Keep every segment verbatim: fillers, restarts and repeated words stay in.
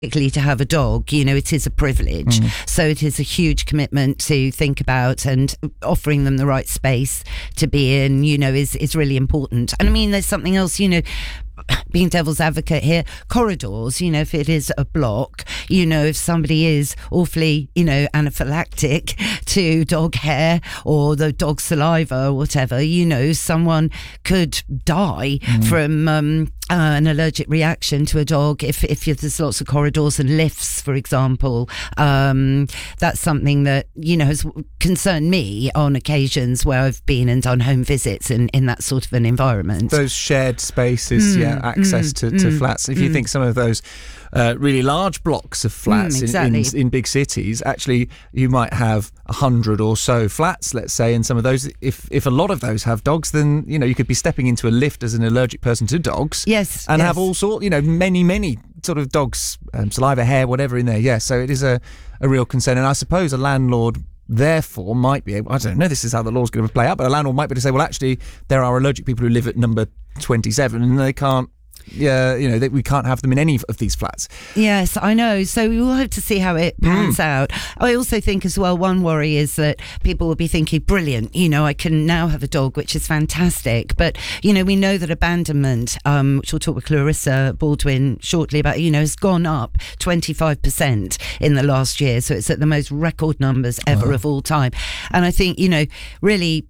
to have a dog, you know, it is a privilege. Mm. So it is a huge commitment to think about, and offering them the right space to be in, you know, is, is really important. And I mean, there's something else, you know, being devil's advocate here, corridors, you know, if it is a block, you know, if somebody is awfully, you know, anaphylactic to dog hair or the dog saliva or whatever, you know, someone could die mm. from um, uh, an allergic reaction to a dog if, if there's lots of corridors and lifts, for example. Um, that's something that, you know, has concerned me on occasions where I've been and done home visits in, in that sort of an environment. Those shared spaces, mm. yeah, access mm, to, to mm, flats. If mm. you think some of those uh, really large blocks of flats mm, exactly. in, in, in big cities, actually you might have a hundred or so flats, let's say, and some of those, if if a lot of those have dogs, then, you know, you could be stepping into a lift as an allergic person to dogs. Yes. And yes. have all sorts, you know, many, many sort of dogs, um, saliva, hair, whatever in there. Yeah, so it is a, a real concern. And I suppose a landlord therefore might be able, I don't know, this is how the law's going to play out, but a landlord might be able to say, well, actually, there are allergic people who live at number twenty-seven and they can't, yeah, you know, that we can't have them in any of these flats. Yes, I know. So we will have to see how it pans mm. out. I also think as well, one worry is that people will be thinking, brilliant, you know, I can now have a dog, which is fantastic. But, you know, we know that abandonment, um, which we'll talk with Clarissa Baldwin shortly about, you know, has gone up twenty-five percent in the last year. So it's at the most record numbers ever wow. of all time. And I think, you know, really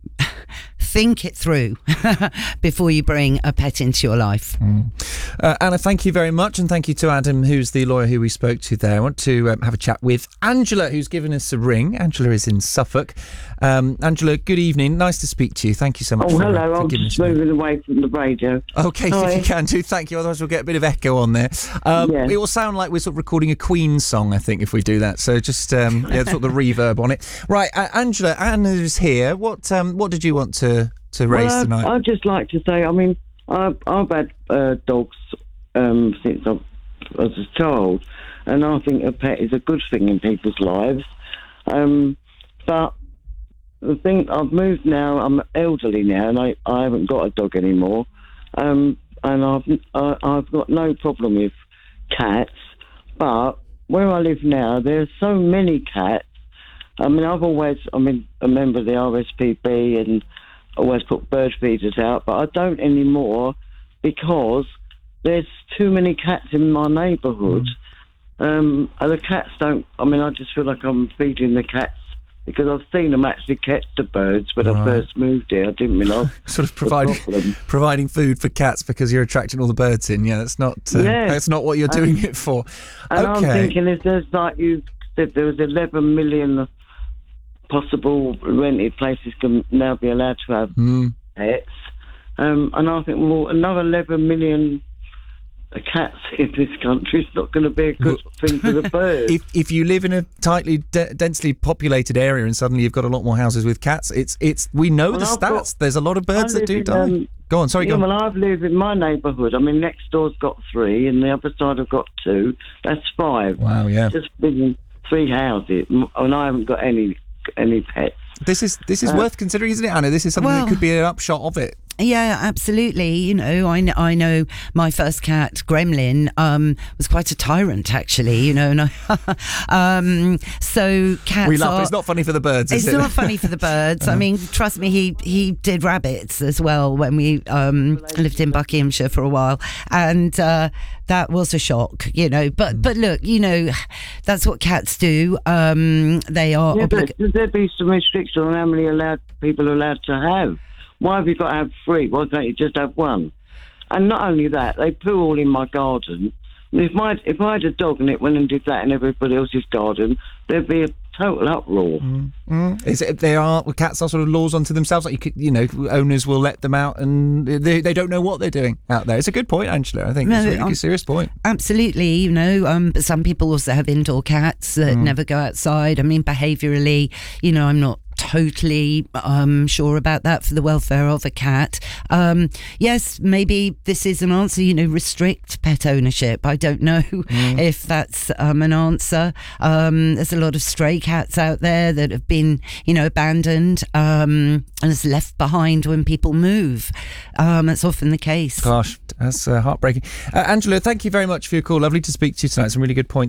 think it through before you bring a pet into your life. Mm. Uh, Anna, thank you very much, and thank you to Adam, who's the lawyer who we spoke to there. I want to um, have a chat with Angela, who's given us a ring. Angela is in Suffolk. Um, Angela, good evening. Nice to speak to you. Thank you so much. Oh, for, hello. for I'm giving just us moving away from the radio. Okay, Hi. if you can do, thank you. Otherwise, we'll get a bit of echo on there. Um, yeah. It will sound like we're sort of recording a Queen song, I think, if we do that. So just um, yeah, sort of the reverb on it. Right, uh, Angela, Anna's here. What um, what did you want to to raise well, tonight? I'd just like to say, I mean, I've, I've had uh, dogs um, since I was a child, and I think a pet is a good thing in people's lives. Um, but the thing, I've moved now, I'm elderly now, and I, I haven't got a dog anymore. Um, and I've, I, I've got no problem with cats, but where I live now, there are so many cats. I mean, I've always, I mean, a member of the R S P B and always put bird feeders out, but I don't anymore because there's too many cats in my neighbourhood. Mm. Um, and the cats don't, I mean, I just feel like I'm feeding the cats because I've seen them actually catch the birds when right. I first moved here. I didn't realise. Sort of providing providing food for cats because you're attracting all the birds in. Yeah, that's not uh, yeah. that's not what you're doing um, it for. And okay. I'm thinking, if there's like you said, there was eleven million possible rented places can now be allowed to have mm. pets. Um, and I think, well, another eleven million cats in this country is not going to be a good thing for the birds. If if you live in a tightly, de- densely populated area and suddenly you've got a lot more houses with cats, it's it's we know well, the I've stats. Got, There's a lot of birds that do in, die. Um, go on, sorry, yeah, go on. Well, I've lived in my neighbourhood. I mean, next door's got three and the other side have got two. That's five. Wow, yeah. Just been three houses, and I haven't got any any pets. This is this is uh, worth considering, isn't it, Anna? This is something well, that could be an upshot of it. Yeah, absolutely. You know, I, kn- I know my first cat, Gremlin, um, was quite a tyrant, actually, you know. And I, um, so cats We laugh. Are, it's not funny for the birds, is it's it? It's not funny for the birds. I mean, trust me, he, he did rabbits as well when we um, lived in Buckinghamshire for a while. And uh, that was a shock, you know. But, mm. but look, you know, that's what cats do. Um, they are... Yeah, oblig- but should there be some restriction on how many allowed people are allowed to have? Why have you got to have three? Why can't you just have one? And not only that, they poo all in my garden. And if my if I had a dog and it went and did that in everybody else's garden, there'd be a total uproar. Mm. Mm. Is it, they are well, cats are sort of laws unto themselves. Like you could, you know, owners will let them out, and they they don't know what they're doing out there. It's a good point, Angela. I think no, it's a really um, serious point. Absolutely, you know. Um, but some people also have indoor cats that mm. never go outside. I mean, behaviourally, you know, I'm not totally um, sure about that for the welfare of a cat. Um, yes, maybe this is an answer, you know, restrict pet ownership. I don't know mm. if that's um, an answer. Um, there's a lot of stray cats out there that have been, you know, abandoned um, and is left behind when people move. Um, that's often the case. Gosh, that's uh, heartbreaking. Uh, Angela, thank you very much for your call. Lovely to speak to you tonight. Some really good points.